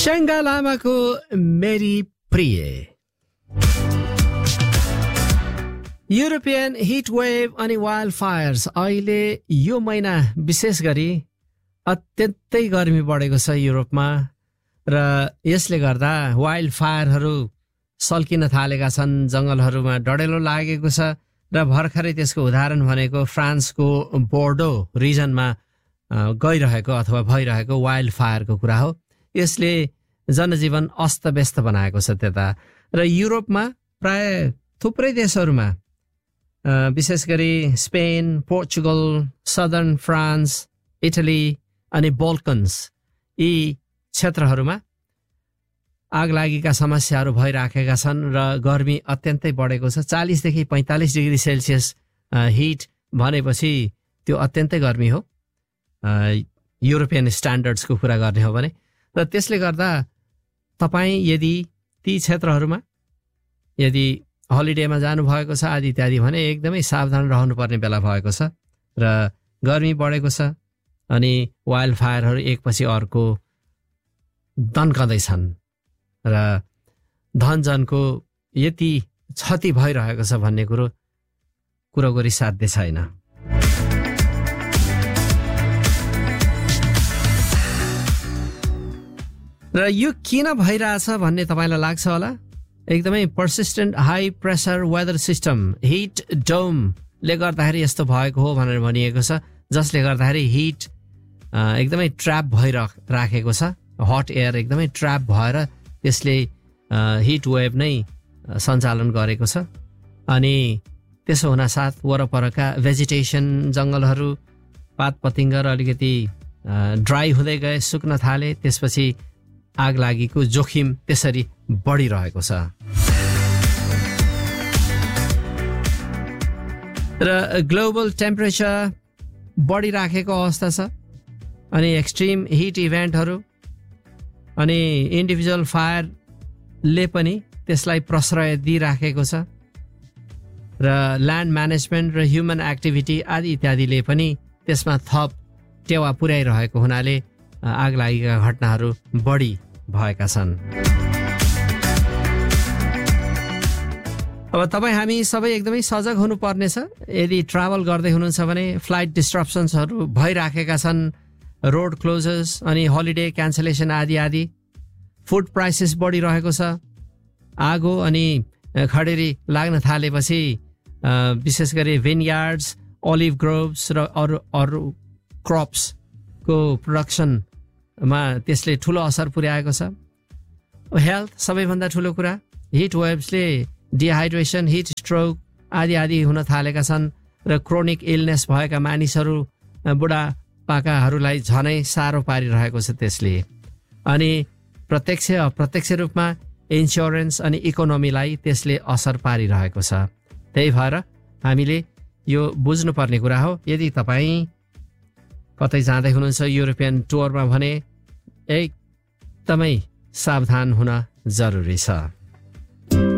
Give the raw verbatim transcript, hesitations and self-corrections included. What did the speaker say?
शङ्गा लामाको मेरी प्रिय। European hit wave अनि वाइल्ड फायर्स अहिले यो महिना विशेष गरी अत्यन्तै गर्मी बढेको छ युरोपमा र यसले गर्दा वाइल्ड फायरहरू सल्किन थालेका छन्, जंगलहरूमा डढेलो लागेको छ र भर्खरै त्यसको उदाहरण भनेको फ्रान्सको बोर्डो रिजनमा गइरहेको अथवा भइरहेको वाइल्ड फायरको कुरा हो। यसले जनजीवन अस्तव्यस्त बनाएको छ त्यता र युरोपमा प्राय थुप्रै देशहरूमा विशेष गरी Spain, Portugal, southern France, Italy अनि बल्कन्स यी क्षेत्रहरूमा आगलागीका समस्याहरू भइराखेका छन् र गर्मी अत्यन्तै बढेको छ। चालीसदेखि पैँतालिस डिग्री सेल्सियस हिट भनेपछि त्यो अत्यन्तै गर्मी हो युरोपियन स्ट्यान्डर्ड्सको कुरा गर्ने हो भने। र त्यसले गर्दा तपाईँ यदि ती क्षेत्रहरूमा यदि हलिडेमा जानुभएको छ आदि इत्यादि भने एकदमै सावधान रहनुपर्ने बेला भएको छ र गर्मी बढेको छ अनि वाइल्ड फायरहरू एकपछि अर्को दन्कँदैछन् र धनजनको यति क्षति भइरहेको छ भन्ने कुरो कुरो गरी साध्य छैन। र यो किन भइरहेछ भन्ने तपाईँलाई लाग्छ होला। एकदमै persistent high pressure weather system hit डोमले गर्दाखेरि यस्तो भएको हो भनेर भनिएको छ, जसले गर्दाखेरि हिट एकदमै ट्र्याप भइराखेको छ। हट एयर एकदमै ट्र्याप भएर त्यसले हिट वेभ नै सञ्चालन गरेको छ अनि त्यसो हुनासाथ वरपरका भेजिटेसन, जङ्गलहरू, पात पतिङ्गर अलिकति ड्राई हुँदै गए, सुक्न थाले, त्यसपछि आगलागीको जोखिम त्यसरी बढिरहेको छ। र ग्लोबल टेम्परेचर बढिराखेको अवस्था छ अनि एक्सट्रिम हिट इभेन्टहरू अनि इन्डिभिजुअल फायरले पनि त्यसलाई प्रश्रय दिइराखेको छ र ल्यान्ड म्यानेजमेन्ट र ह्युमन एक्टिभिटी आदि इत्यादिले पनि त्यसमा थप टेवा पुर्याइरहेको हुनाले आगलागीका घटनाहरू बढी भएका छन्। अब तपाईँ हामी सबै एकदमै सजग हुनुपर्नेछ। यदि ट्राभल गर्दै हुनुहुन्छ भने फ्लाइट डिस्ट्रप्सन्सहरू भइराखेका छन्, रोड क्लोजर्स अनि हलिडे क्यान्सलेसन आदि आदि। फुड प्राइसेस बढिरहेको छ। आगो अनि खडेरी लाग्न थालेपछि विशेष गरी भेनयार्ड्स, ओलिभ ग्रोभ्स र अरू अरू क्रप्सको प्रोडक्सनमा त्यसले ठुलो असर पुर्याएको छ। हेल्थ सबैभन्दा ठुलो कुरा। हिट वेभ्सले डिहाइड्रेसन, हिट स्ट्रोक आदि आदि हुन थालेका छन् र क्रोनिक इलनेस भएका मानिसहरू, बुढापाकाहरूलाई झनै साह्रो पारिरहेको छ त्यसले। अनि प्रत्यक्ष अप्रत्यक्ष रूपमा इन्स्योरेन्स अनि इकोनोमीलाई त्यसले असर पारिरहेको छ। त्यही भएर हामीले यो बुझ्नुपर्ने कुरा हो। यदि तपाईँ कतै जाँदै हुनुहुन्छ युरोपियन टुरमा भने एकदमै सावधान हुन जरुरी छ।